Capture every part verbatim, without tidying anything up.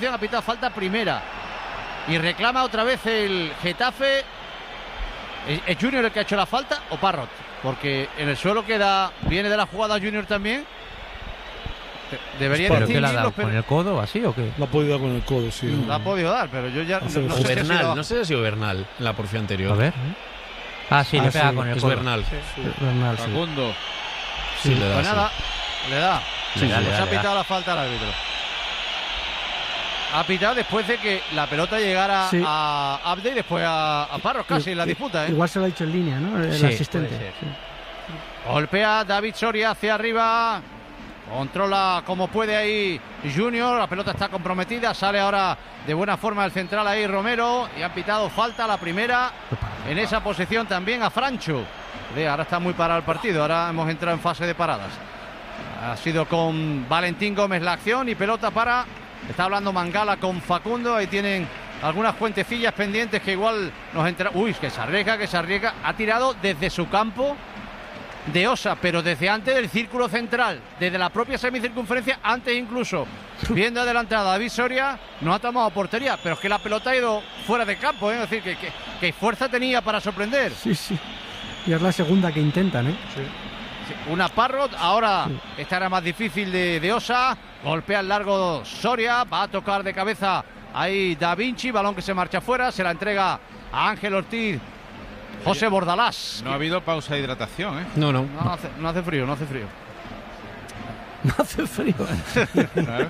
posición, ha pitado falta primera. Y reclama otra vez el Getafe. ¿Es, es Junior el que ha hecho la falta o Parrot? Porque en el suelo queda, viene de la jugada Junior también. Debería ¿Pero decir qué le ha dado? ¿Con el codo así o qué? Lo ha podido dar con el codo, sí. La ha podido dar, pero yo ya no, Hace- no o sé si ha Bernal, sido- no sé si ha sido Bernal en la porción anterior. A ver. Ah, sí, Ah, le pega sí, con el Es codo. Bernal. Bernal, sí. Facundo. Sí, le da. Pues sí. nada, le da. Le da, le Pues da, ha le da. pitado la falta al árbitro. Ha pitado después de que la pelota llegara Sí. a Abde y después a, a Parros, casi en la disputa, ¿eh? Igual se lo ha dicho en línea, ¿no? El Sí, asistente. puede ser. Sí. Golpea David Soria hacia arriba. Controla como puede ahí Junior. La pelota está comprometida. Sale ahora de buena forma el central ahí Romero. Y han pitado falta la primera. En esa posición también a Francho. Ve, ahora está muy parado el partido. Ahora hemos entrado en fase de paradas. Ha sido con Valentín Gómez la acción y pelota para... Está hablando Mangala con Facundo. Ahí tienen algunas cuentecillas pendientes que igual nos entra... Uy, que se arriesga, que se arriesga. Ha tirado desde su campo de Osa, pero desde antes del círculo central, desde la propia semicircunferencia, antes incluso, viendo adelantada David Soria, no ha tomado portería, pero es que la pelota ha ido fuera de campo, ¿eh? Es decir, que, que, que fuerza tenía para sorprender. Sí, sí. Y es la segunda que intentan, ¿eh? Una Parrot, ahora esta era más difícil de, de Osa, golpea el largo Soria, va a tocar de cabeza ahí Da Vinci, balón que se marcha fuera, se la entrega a Ángel Ortiz. José Bordalás. No ha habido pausa de hidratación, ¿eh? No, no. No, no hace, no hace frío, no hace frío. No hace frío. Claro.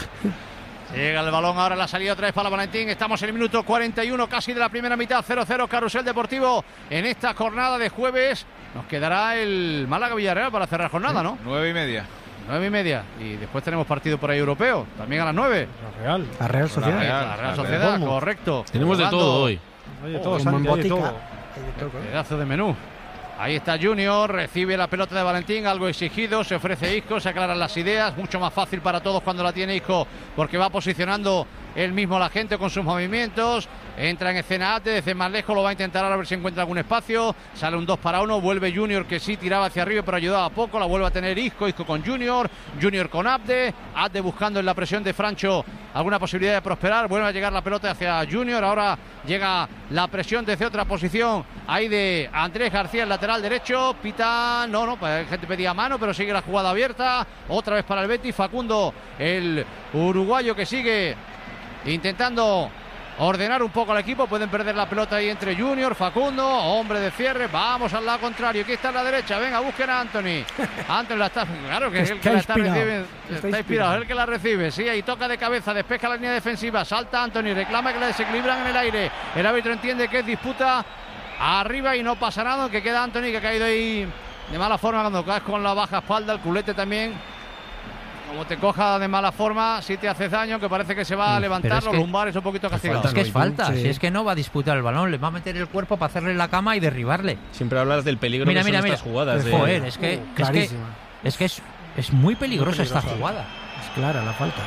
Llega el balón ahora, la salida otra vez para Valentín. Estamos en el minuto cuarenta y uno casi de la primera mitad. cero cero Carrusel Deportivo en esta jornada de jueves. Nos quedará el Málaga-Villarreal para cerrar jornada, ¿no? Nueve y media. Nueve y media. Y después tenemos partido por ahí europeo. También a las nueve. La Real. La Real Sociedad. La Real, la Real Sociedad, Bournemouth. correcto. Tenemos de Jugando todo hoy. Oye, Oh, todo, como en Santi, oye, botica. todo. pedazo de menú. Ahí está Junior, recibe la pelota de Valentín, algo exigido, se ofrece Isco, se aclaran las ideas, mucho más fácil para todos cuando la tiene Isco, porque va posicionando él mismo a la gente con sus movimientos. Entra en escena Ate, desde más lejos lo va a intentar ahora a ver si encuentra algún espacio. Sale un dos para uno, vuelve Junior que sí tiraba hacia arriba pero ayudaba poco, la vuelve a tener Isco, Isco con Junior, Junior con Abde, Abde buscando en la presión de Francho alguna posibilidad de prosperar, vuelve a llegar la pelota hacia Junior, ahora llega la presión desde otra posición ahí de Andrés García, el lateral derecho, pita, no, no, pues gente pedía mano pero sigue la jugada abierta, otra vez para el Betis, Facundo, el uruguayo que sigue intentando ordenar un poco al equipo, pueden perder la pelota ahí entre Junior, Facundo, hombre de cierre, vamos al lado contrario, aquí está en la derecha, venga, busquen a Anthony, Anthony la está, claro que es el que Está la está inspirado. recibiendo, Está está inspirado, inspirado. es el que la recibe, sí, ahí toca de cabeza, despeja la línea defensiva, salta Anthony, reclama que la desequilibran en el aire, el árbitro entiende que es disputa arriba y no pasa nada, que queda Anthony que ha caído ahí de mala forma cuando caes con la baja espalda, el culete también. Como te coja de mala forma, si te haces daño, que parece que se va a Mm, levantar, pero es los que- lumbares un poquito castigados. Es que es falta, Sí. si es que no va a disputar el balón, le va a meter el cuerpo para hacerle la cama y derribarle. Siempre hablas del peligro Mira, que son mira, mira. estas jugadas. de- Joder, es que, Uh, es que, clarísima. es, que es, es muy peligrosa esta peligrosa. jugada. Es clara la falta.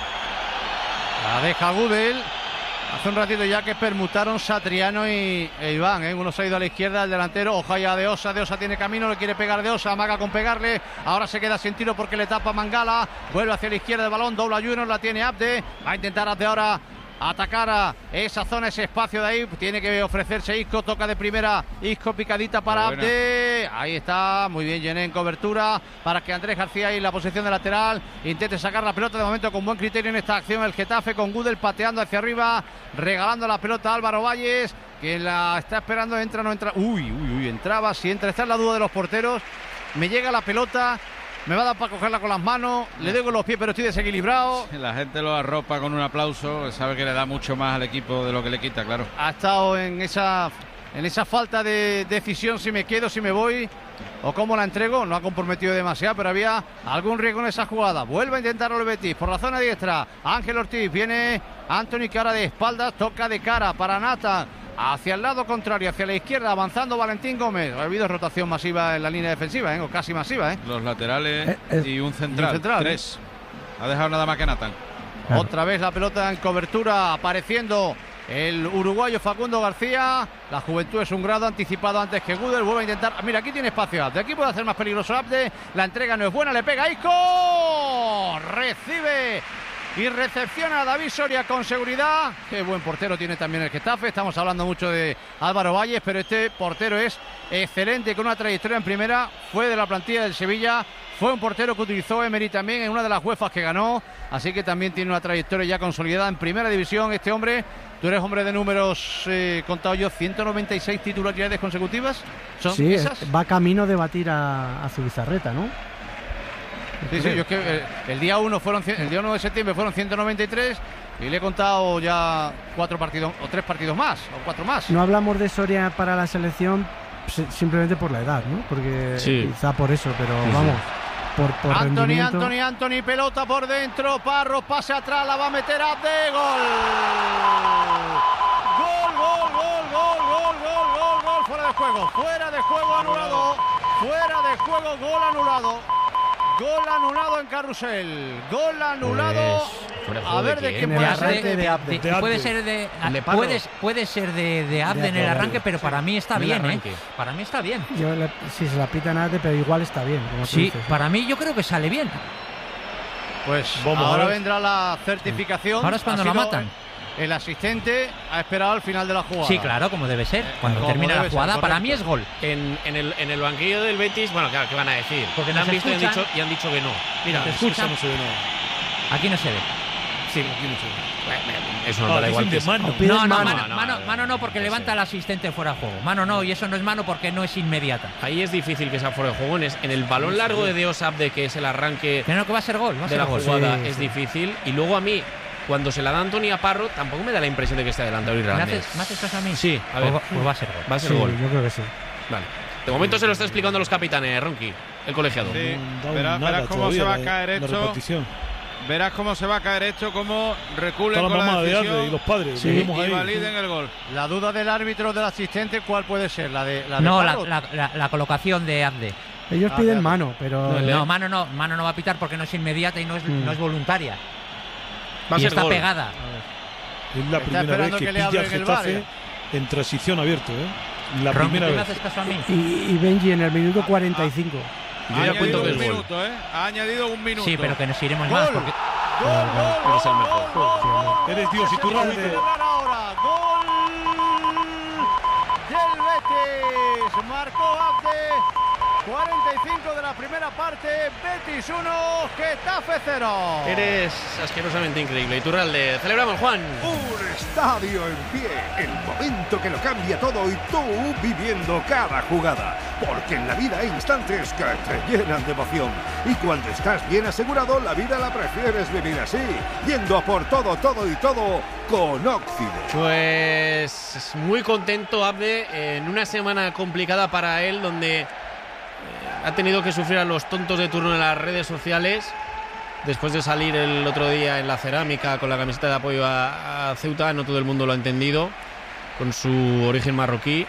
La deja Gudel. Hace un ratito ya que permutaron Satriano y e Iván, ¿eh? Uno se ha ido a la izquierda, el delantero, ojo ya de Osa, de Osa tiene camino, le quiere pegar de Osa, amaga con pegarle, ahora se queda sin tiro porque le tapa Mangala, vuelve hacia la izquierda del balón, dobla Junior, la tiene Abde, va a intentar Abde ahora atacar a esa zona, ese espacio de ahí, tiene que ofrecerse Isco, toca de primera, Isco picadita para Buena. Abde, ahí está, muy bien Gené en cobertura, para que Andrés García ahí en la posición de lateral, intente sacar la pelota de momento con buen criterio en esta acción, el Getafe con Gudel pateando hacia arriba, regalando la pelota a Álvaro Valles, que la está esperando, entra, no entra, uy, uy, uy, entraba, si entra, está en la duda de los porteros, me llega la pelota, me va a dar para cogerla con las manos, le doy con los pies pero estoy desequilibrado. La gente lo arropa con un aplauso, sabe que le da mucho más al equipo de lo que le quita, claro. Ha estado en esa en esa falta de decisión, si me quedo, si me voy o cómo la entrego, no ha comprometido demasiado, pero había algún riesgo en esa jugada. Vuelve a intentarlo el Betis por la zona diestra, Ángel Ortiz, viene Anthony que ahora de espaldas, toca de cara para Nathan, hacia el lado contrario, hacia la izquierda, avanzando Valentín Gómez. Ha habido rotación masiva en la línea defensiva, ¿eh? O casi masiva, ¿eh? Los laterales Eh, eh, y un central, y un central, tres. Ha dejado nada más que Nathan. Claro. Otra vez la pelota en cobertura, apareciendo el uruguayo Facundo García. La juventud es un grado, anticipado antes que Gudel. Vuelve a intentar. Mira, aquí tiene espacio Abde. Aquí puede hacer más peligroso Abde. La entrega no es buena, le pega Isco. Recibe y recepciona a David Soria con seguridad. Qué buen portero tiene también el Getafe. Estamos hablando mucho de Álvaro Valles, pero este portero es excelente, con una trayectoria en primera. Fue de la plantilla del Sevilla, fue un portero que utilizó Emery también en una de las UEFAs que ganó, así que también tiene una trayectoria ya consolidada en primera división. Este hombre, tú eres hombre de números, eh, contado yo, ciento noventa y seis titularidades consecutivas. ¿Son sí, esas? Va camino de batir a, a Zubizarreta, ¿no? Sí, sí, yo es que el, el día uno fueron, el día uno de septiembre fueron ciento noventa y tres y le he contado ya cuatro partidos o tres partidos más o cuatro más. No hablamos de Soria para la selección simplemente por la edad, ¿no? Porque sí. quizá por eso, pero sí, vamos. Sí. Por, por Anthony, rendimiento. Anthony, Anthony, pelota por dentro, Parro, pase atrás, la va a meter a de gol. Gol, gol, gol, gol, gol, gol, gol, gol, fuera de juego, fuera de juego anulado, fuera de juego, gol anulado. Gol anulado en Carrusel. Gol anulado. Pues, a ver de, de quién de puede arranque ser. de Abde. De- puede ser de, ¿De Parro? puede, puede ser de, de Abde en el arranque, pero para mí está En el bien, ¿eh? arranque. Para mí está bien. Yo le- si se la pitan a Ade, pero igual está bien. Como tú Sí, dices. para mí yo creo que sale bien. Pues Vamos a ahora ver. vendrá la certificación. Ahora es cuando Ha la sido matan. El asistente ha esperado al final de la jugada. Sí, claro, como debe ser. Cuando como termina debe la ser, jugada, para correcto. mí es gol. En, en, el, en el banquillo del Betis, bueno, claro, ¿qué van a decir? Porque La nos han visto y han, escuchan. dicho, y han dicho que no. Mira, Te Es que escuchan. no se ve nada. Aquí no se ve. Sí, aquí no se ve. eso no Ah, da igual. dicen Que de es- mano. O piden No, no, mano. mano, no, mano, no, mano no, porque no levanta sé. al asistente fuera de juego. Mano no, y eso no es mano porque no es inmediata. Ahí es difícil que sea fuera de juego. En, es- en el balón largo de Dios Abde, que es el arranque Que no, que va a ser gol, va a de ser la gol. jugada, Sí, es sí. difícil. Y luego a mí, cuando se la da Anthony a Parro, tampoco me da la impresión de que esté adelantado ¿Me irlandés. haces, ¿Me haces caso a mí? Sí, a Pues ver. va- pues va a ser gol. Va a ser Sí, gol. yo creo que sí. Vale. De momento se lo está explicando a los capitanes, Ronqui, el colegiado. Sí, No han dado verás, nada verás cómo todavía se va a la- caer la esto. repartición. Verás cómo se va a caer esto, cómo reculen Está la con la mamá de decisión Arde y los padres. Sí. Lo vemos y ahí. validen el gol. La duda del árbitro del asistente, ¿cuál puede ser? La de la de No, la, Parro. la, la- la colocación de Abde. Ellos Ah, piden ya. mano, pero No, el- No, mano no, mano no va a pitar porque no es inmediata y no es, Mm. no es voluntaria. Va a y ser está gol. pegada. Es la Está primera vez esperando que, que le pilla abren el el bar, Getafe en transición abierto. ¿eh? La Ron, primera ¿tú me vez. haces caso a mí? y, y Benji en el minuto cuarenta y cinco. Yo ha ya añadido cuento que un es gol. minuto, ¿eh? Ha añadido un minuto. Sí, pero que nos iremos Gol. más porque Gol, gol, Eres el gol, mejor. gol, gol, gol. Eres Dios y tú Se va a árbitro. celebrar ahora. Gol del Betis. Marcó Abde. cuarenta y cinco de la primera parte. Betis uno, Getafe cero. Eres asquerosamente increíble. Y Turralde, celebramos, Juan. Un estadio en pie, el momento que lo cambia todo y tú viviendo cada jugada. Porque en la vida hay instantes que te llenan de emoción. Y cuando estás bien asegurado, la vida la prefieres vivir así, yendo a por todo, todo y todo con Óxido. Pues muy contento Abde en una semana complicada para él, donde eh, ha tenido que sufrir a los tontos de turno en las redes sociales. Después de salir el otro día en la cerámica con la camiseta de apoyo a, a Ceuta, no todo el mundo lo ha entendido, con su origen marroquí,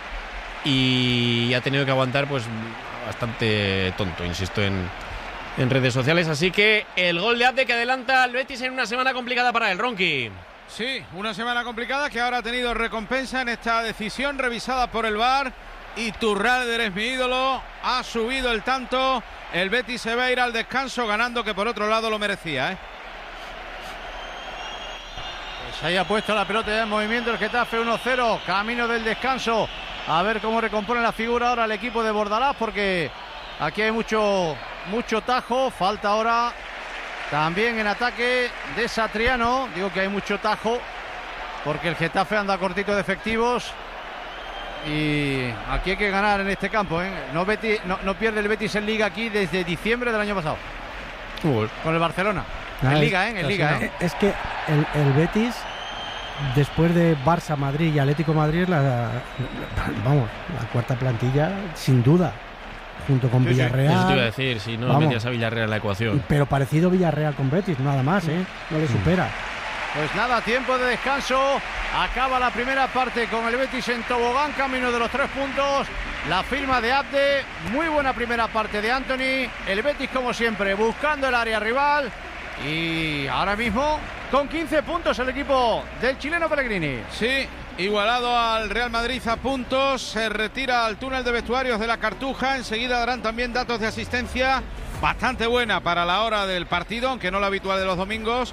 y ha tenido que aguantar pues bastante tonto, insisto, en, en redes sociales. Así que el gol de Abde que adelanta al Betis en una semana complicada para él, Ronqui. Sí, una semana complicada que ahora ha tenido recompensa en esta decisión revisada por el V A R. Y Turralde, eres mi ídolo, ha subido el tanto. El Betis se va a ir al descanso ganando, que por otro lado lo merecía, ¿eh? Pues ahí ha puesto la pelota ya en movimiento el Getafe uno cero, camino del descanso. A ver cómo recompone la figura ahora el equipo de Bordalás, porque aquí hay mucho, mucho tajo. Falta ahora también en ataque de Satriano. Digo que hay mucho tajo porque el Getafe anda cortito de efectivos. Y aquí hay que ganar en este campo, ¿eh? No, Betis, no, no pierde el Betis en Liga aquí desde diciembre del año pasado con el Barcelona. Ah, En es- Liga, ¿eh? En Liga, ¿eh? Es que el, el Betis, después de Barça, Madrid y Atlético Madrid, la, la- vamos, la cuarta plantilla, sin duda, junto con Sí, sí. Villarreal. Eso te iba a decir, si no Vamos. metías a Villarreal en la ecuación. Pero parecido Villarreal con Betis, nada más, ¿eh? No le supera. Pues nada, tiempo de descanso. Acaba la primera parte con el Betis en tobogán, camino de los tres puntos. La firma de Abde. Muy buena primera parte de Anthony. El Betis, como siempre, buscando el área rival. Y ahora mismo con quince puntos el equipo del chileno Pellegrini. Sí, igualado al Real Madrid a puntos. Se retira al túnel de vestuarios de la Cartuja. Enseguida darán también datos de asistencia bastante buena para la hora del partido, aunque no la habitual de los domingos.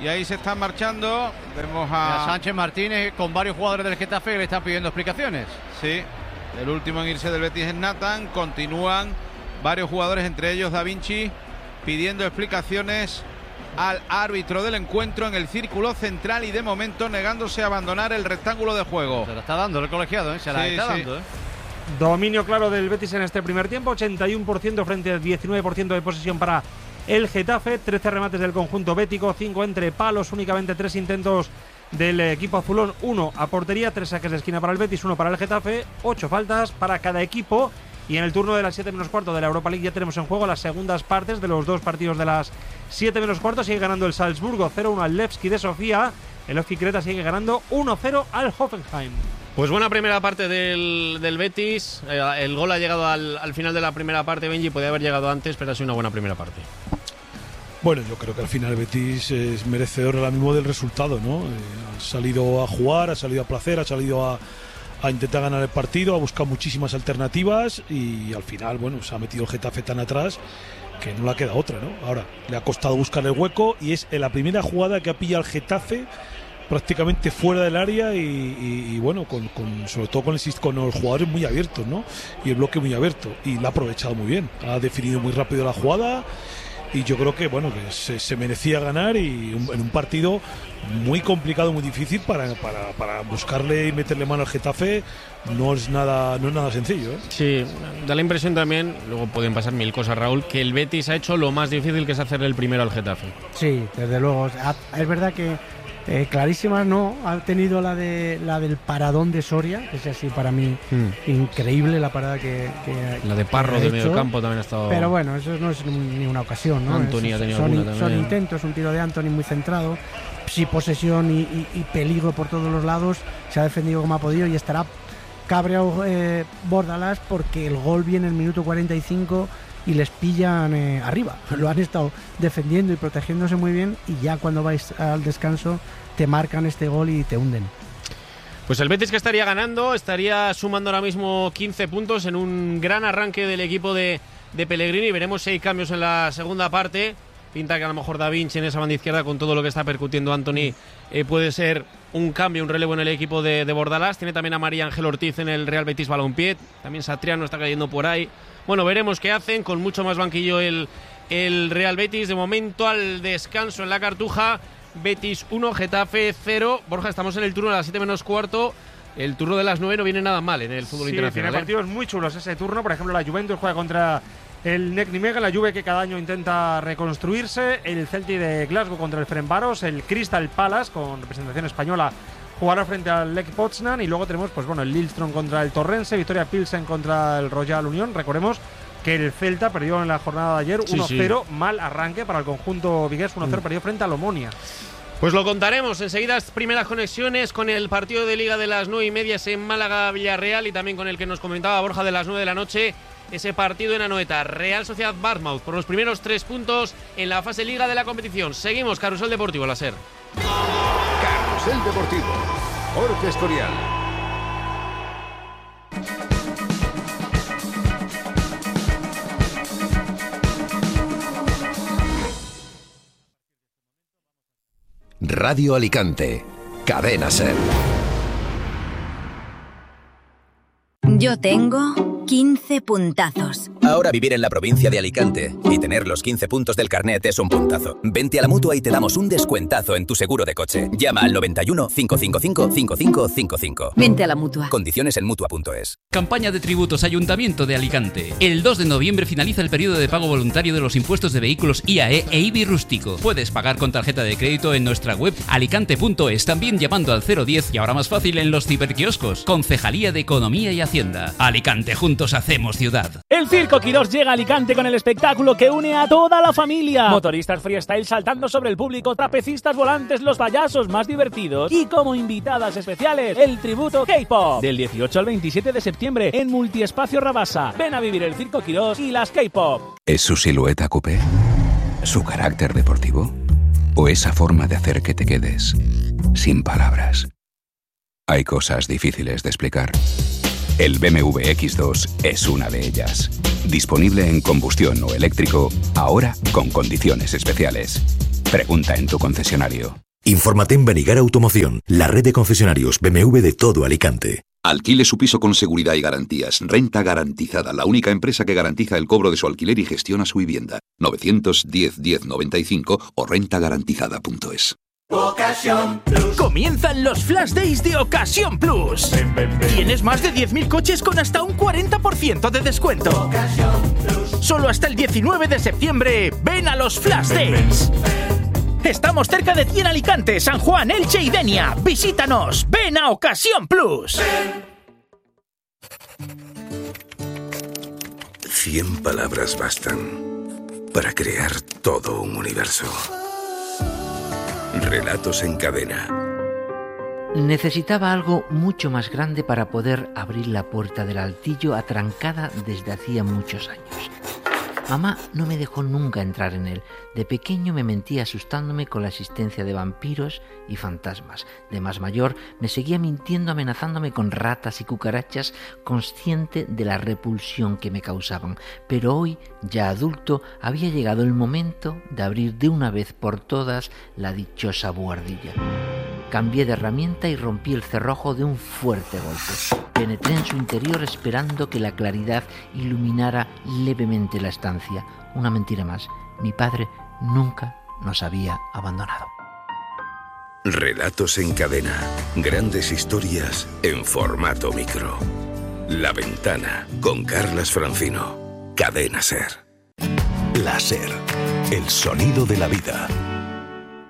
Y ahí se están marchando. Vemos a a Sánchez Martínez con varios jugadores del Getafe que le están pidiendo explicaciones. Sí, el último en irse del Betis es Nathan. Continúan varios jugadores, entre ellos Da Vinci, pidiendo explicaciones al árbitro del encuentro en el círculo central y de momento negándose a abandonar el rectángulo de juego. Se la está dando el colegiado, ¿eh? Se la Sí, está sí. dando, ¿eh? Dominio claro del Betis en este primer tiempo, ochenta y uno por ciento frente al diecinueve por ciento de posesión para el Getafe, trece remates del conjunto bético, cinco entre palos, únicamente tres intentos del equipo azulón, uno a portería, tres saques de esquina para el Betis, uno para el Getafe, ocho faltas para cada equipo. Y en el turno de las siete menos cuarto de la Europa League ya tenemos en juego las segundas partes de los dos partidos de las siete menos cuarto. Sigue ganando el Salzburgo cero uno al Levski de Sofía. El Levski Creta sigue ganando uno cero al Hoffenheim. Pues buena primera parte del, del Betis. Eh, el gol ha llegado al, al final de la primera parte, Benji. Podía haber llegado antes, pero ha sido una buena primera parte. Bueno, yo creo que al final el Betis es merecedor ahora mismo del resultado, ¿no? Eh, ha salido a jugar, ha salido a placer, ha salido a, a intentar ganar el partido, ha buscado muchísimas alternativas y al final, bueno, se ha metido el Getafe tan atrás que no le queda otra, ¿no? Ahora, le ha costado buscar el hueco y es en la primera jugada que ha pillado el Getafe prácticamente fuera del área y, y, y bueno, con, con, sobre todo con, el, con los jugadores muy abiertos, ¿no? Y el bloque muy abierto y la ha aprovechado muy bien, ha definido muy rápido la jugada y yo creo que bueno que se, se merecía ganar y un, en un partido muy complicado, muy difícil para, para, para buscarle y meterle mano al Getafe no es nada no es nada sencillo, ¿eh? Sí, da la impresión también, luego pueden pasar mil cosas, Raúl, que el Betis ha hecho lo más difícil que es hacerle el primero al Getafe. Sí, desde luego. Es verdad que Eh, clarísimas no, ha tenido la de la del paradón de Soria, que es así para mí mm. increíble la parada que, que la de Parro de medio campo también ha estado. Pero bueno, eso no es ni una ocasión, ¿no? Anthony es, ha tenido son, alguna también. Son intentos, un tiro de Anthony muy centrado, sí, posesión y, y, y peligro por todos los lados, se ha defendido como ha podido y estará cabreado eh, Bordalás porque el gol viene en el minuto cuarenta y cinco y les pillan eh, arriba. Lo han estado defendiendo y protegiéndose muy bien y ya cuando vais al descanso te marcan este gol y te hunden. Pues el Betis, que estaría ganando, estaría sumando ahora mismo quince puntos en un gran arranque del equipo de, de Pellegrini. Veremos seis cambios en la segunda parte. Pinta que a lo mejor Da Vinci en esa banda izquierda, con todo lo que está percutiendo Anthony, eh, puede ser un cambio, un relevo en el equipo de, de Bordalás. Tiene también a María Ángel Ortiz en el Real Betis Balompié. También Satriano está cayendo por ahí. Bueno, veremos qué hacen, con mucho más banquillo el, el Real Betis. De momento al descanso en la Cartuja, Betis uno, Getafe cero. Borja, estamos en el turno de las siete menos cuarto. El turno de las nueve no viene nada mal en el fútbol sí, internacional. Tiene ¿eh? partidos muy chulos ese turno. Por ejemplo, la Juventus juega contra el Nek Nimega, la Juve que cada año intenta reconstruirse. El Celtic de Glasgow contra el Ferencváros. El Crystal Palace, con representación española, jugará frente al Lech Poznan. Y luego tenemos, pues bueno, el Lillestrøm contra el Torrense, Victoria Pilsen contra el Royal Unión. Recordemos que el Celta perdió en la jornada de ayer uno cero, sí, sí. Mal arranque para el conjunto vigués, uno cero, mm. perdió frente al Omonia. Pues lo contaremos enseguida, primeras conexiones con el partido de Liga de las nueve y media en Málaga-Villarreal y también con el que nos comentaba Borja de las nueve de la noche, ese partido en Anoeta, Real Sociedad Bournemouth, por los primeros tres puntos en la fase Liga de la competición. Seguimos, Carrusel Deportivo, la SER. Carrusel Deportivo, Jorge Escorial. Radio Alicante, Cadena SER. Yo tengo quince puntazos. Ahora vivir en la provincia de Alicante y tener los quince puntos del carnet es un puntazo. Vente a la Mutua y te damos un descuentazo en tu seguro de coche. Llama al noventa y uno, cinco cinco cinco, cinco cinco cinco cinco. Vente a la Mutua. Condiciones en Mutua punto es. Campaña de tributos Ayuntamiento de Alicante. El dos de noviembre finaliza el periodo de pago voluntario de los impuestos de vehículos I A E e I B I rústico. Puedes pagar con tarjeta de crédito en nuestra web alicante punto es, también llamando al cero diez y ahora más fácil en los ciberquioscos. Concejalía de Economía y Hacienda. Alicante, juntos hacemos ciudad. El Circo Quirós llega a Alicante con el espectáculo que une a toda la familia. Motoristas freestyle saltando sobre el público, trapecistas volantes, los payasos más divertidos y como invitadas especiales, el tributo K-Pop. Del dieciocho al veintisiete de septiembre en Multiespacio Rabasa. Ven a vivir el Circo Quirós y las K-Pop. ¿Es su silueta coupé? ¿Su carácter deportivo? ¿O esa forma de hacer que te quedes sin palabras? Hay cosas difíciles de explicar. El B M W X dos es una de ellas. Disponible en combustión o eléctrico, ahora con condiciones especiales. Pregunta en tu concesionario. Infórmate en Benigar Automoción, la red de concesionarios B M W de todo Alicante. Alquile su piso con seguridad y garantías. Renta Garantizada, la única empresa que garantiza el cobro de su alquiler y gestiona su vivienda. novecientos diez diez noventa y cinco o renta garantizada punto es. Ocasión Plus. Comienzan los Flash Days de Ocasión Plus. Ven, ven, ven. Tienes más de diez mil coches con hasta un cuarenta por ciento de descuento. Ocasión Plus. Solo hasta el diecinueve de septiembre. Ven a los Flash ven, Days. Ven, ven. Estamos cerca de ti en Alicante, San Juan, Elche y Denia. Visítanos. Ven a Ocasión Plus. Cien palabras bastan para crear todo un universo. Relatos en cadena. Necesitaba algo mucho más grande para poder abrir la puerta del altillo atrancada desde hacía muchos años. Mamá no me dejó nunca entrar en él. De pequeño me mentía asustándome con la existencia de vampiros y fantasmas. De más mayor me seguía mintiendo amenazándome con ratas y cucarachas, consciente de la repulsión que me causaban. Pero hoy, ya adulto, había llegado el momento de abrir de una vez por todas la dichosa buhardilla. Cambié de herramienta y rompí el cerrojo de un fuerte golpe. Penetré en su interior esperando que la claridad iluminara levemente la estancia. Una mentira más. Mi padre nunca nos había abandonado. Relatos en cadena. Grandes historias en formato micro. La Ventana con Carlas Francino. Cadena SER. La SER. El sonido de la vida.